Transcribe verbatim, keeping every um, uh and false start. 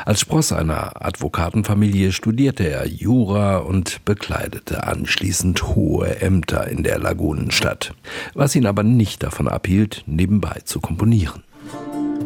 Als Spross einer Advokatenfamilie studierte er Jura und bekleidete anschließend hohe Ämter in der Lagunenstadt, was ihn aber nicht davon abhielt, nebenbei zu komponieren.